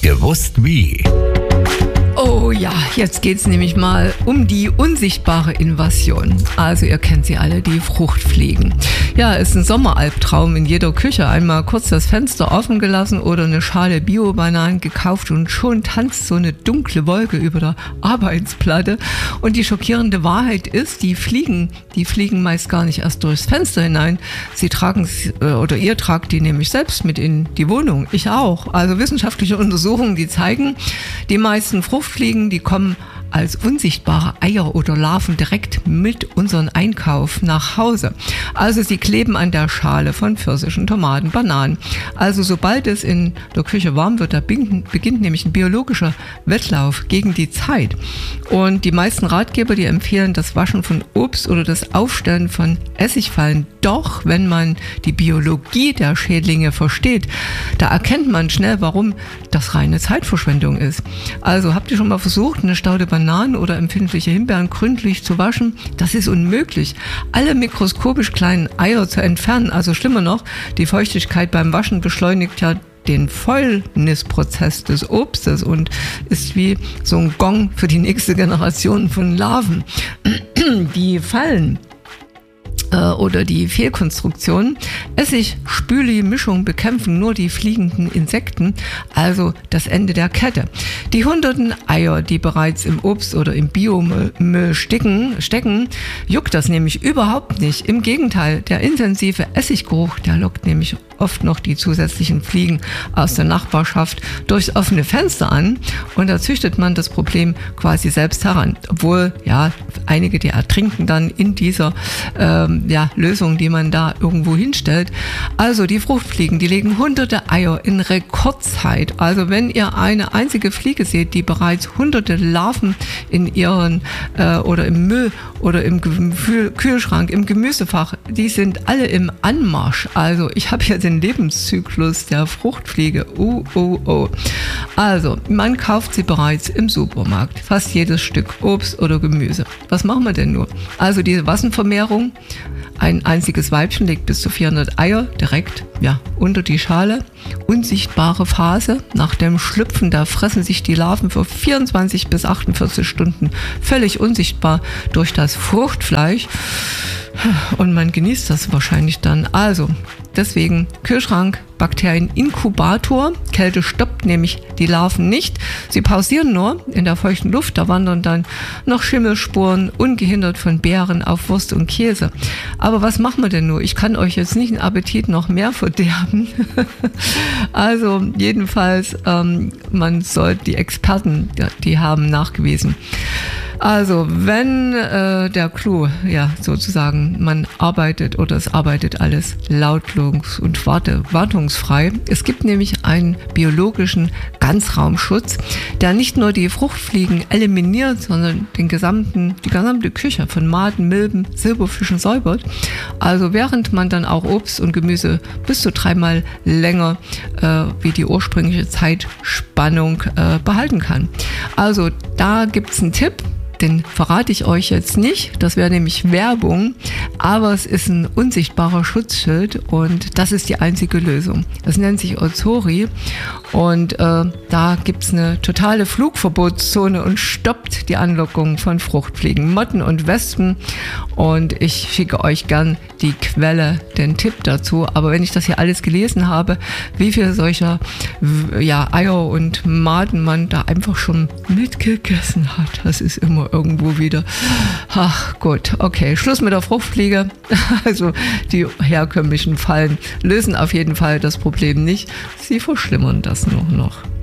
Gewusst wie. Oh ja, jetzt geht's nämlich mal um die unsichtbare Invasion. Also ihr kennt sie alle, die Fruchtfliegen. Ja, ist ein Sommeralbtraum in jeder Küche. Einmal kurz das Fenster offen gelassen oder eine Schale Bio-Bananen gekauft und schon tanzt so eine dunkle Wolke über der Arbeitsplatte. Und die schockierende Wahrheit ist, die fliegen meist gar nicht erst durchs Fenster hinein. Sie tragen oder ihr tragt die nämlich selbst mit in die Wohnung. Ich auch. Also wissenschaftliche Untersuchungen, die zeigen, die meisten Fruchtfliegen, die kommen als unsichtbare Eier oder Larven direkt mit unserem Einkauf nach Hause. Also sie kleben an der Schale von Pfirsichen, Tomaten, Bananen. Also sobald es in der Küche warm wird, da beginnt nämlich ein biologischer Wettlauf gegen die Zeit. Und die meisten Ratgeber, die empfehlen das Waschen von Obst oder das Aufstellen von Essigfallen. Doch, wenn man die Biologie der Schädlinge versteht, da erkennt man schnell, warum das reine Zeitverschwendung ist. Also habt ihr schon mal versucht, eine Staude Bananen oder empfindliche Himbeeren gründlich zu waschen? Das ist unmöglich. Alle mikroskopisch kleinen Eier zu entfernen, also schlimmer noch, die Feuchtigkeit beim Waschen beschleunigt ja den Fäulnisprozess des Obstes und ist wie so ein Gong für die nächste Generation von Larven. Die Fallen oder die Fehlkonstruktion. Essig-Spüli-Mischung bekämpfen nur die fliegenden Insekten, also das Ende der Kette. Die hunderten Eier, die bereits im Obst oder im Biomüll stecken, juckt das nämlich überhaupt nicht. Im Gegenteil, der intensive Essiggeruch, der lockt nämlich oft noch die zusätzlichen Fliegen aus der Nachbarschaft durchs offene Fenster an und da züchtet man das Problem quasi selbst heran. Obwohl, ja, einige, die ertrinken dann in dieser Lösung, die man da irgendwo hinstellt. Also die Fruchtfliegen, die legen hunderte Eier in Rekordzeit. Also wenn ihr eine einzige Fliege seht, die bereits hunderte Larven in ihren oder im Müll oder im Kühlschrank, im Gemüsefach, die sind alle im Anmarsch. Also ich habe hier den Lebenszyklus der Fruchtfliege. Also man kauft sie bereits im Supermarkt. Fast jedes Stück Obst oder Gemüse. Was machen wir denn nur? Also diese Massenvermehrung. Ein einziges Weibchen legt bis zu 400 Eier direkt unter die Schale. Unsichtbare Phase. Nach dem Schlüpfen, da fressen sich die Larven für 24 bis 48 Stunden völlig unsichtbar durch das Fruchtfleisch. Und man genießt das wahrscheinlich dann. Also deswegen Kühlschrank, Bakterieninkubator. Kälte stoppt nämlich die Larven nicht. Sie pausieren nur in der feuchten Luft. Da wandern dann noch Schimmelspuren, ungehindert von Beeren auf Wurst und Käse. Aber was machen wir denn nur? Ich kann euch jetzt nicht den Appetit noch mehr verderben. Also jedenfalls, man sollte die Experten, die haben nachgewiesen. Also wenn der Clou, sozusagen, man arbeitet oder es arbeitet alles lautlos und wartungsfrei. Es gibt nämlich einen biologischen Ganzraumschutz, der nicht nur die Fruchtfliegen eliminiert, sondern die gesamte Küche von Maden, Milben, Silberfischen säubert. Also während man dann auch Obst und Gemüse bis zu 3-mal länger wie die ursprüngliche Zeitspannung behalten kann. Also da gibt's einen Tipp. Den verrate ich euch jetzt nicht, das wäre nämlich Werbung, aber es ist ein unsichtbarer Schutzschild und das ist die einzige Lösung. Das nennt sich Ozori und da gibt's eine totale Flugverbotszone und stoppt die Anlockung von Fruchtfliegen, Motten und Wespen und ich schicke euch gern die Quelle, den Tipp dazu, aber wenn ich das hier alles gelesen habe, wie viel solcher Eier und Maden man da einfach schon mitgegessen hat, das ist immer irgendwo wieder. Ach gut, okay, Schluss mit der Fruchtfliege. Also die herkömmlichen Fallen lösen auf jeden Fall das Problem nicht. Sie verschlimmern das nur noch.